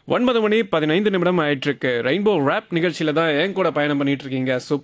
9 மணி 15 நிமிடம் ஆயிட்டிருக்கு. Rainbow rap நிகழ்ச்சியில தான் என் கூட பயணம் பண்ணிட்டு இருக்கீங்க. சூப்பர்